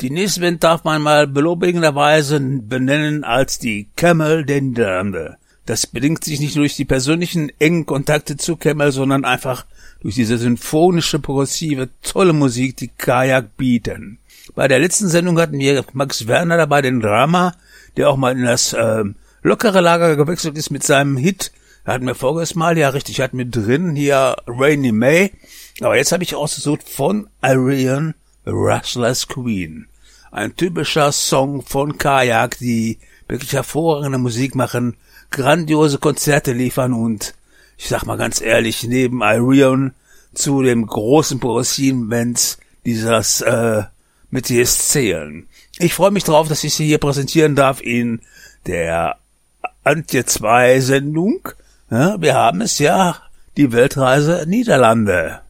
Die nächste Band darf man mal belobigenderweise benennen als die Camel der Niederlande. Das bedingt sich nicht nur durch die persönlichen engen Kontakte zu Camel, sondern einfach durch diese symphonische, progressive, tolle Musik, die Kajak bieten. Bei der letzten Sendung hatten wir Max Werner dabei, den Drama, der auch mal in das lockere Lager gewechselt ist mit seinem Hit. Da hatten wir voriges Mal, ja richtig, hatten wir drin hier Rainy May. Aber jetzt habe ich ausgesucht von Arion, Restless Queen. Ein typischer Song von Kajak, die wirklich hervorragende Musik machen, grandiose Konzerte liefern und ich sag mal ganz ehrlich, neben Arion zu dem großen progressiven Bands dieses mit jetzt zählen. Ich freue mich drauf, dass ich sie hier präsentieren darf in der Antje 2 Sendung. Ja, wir haben es ja, die Weltreise Niederlande.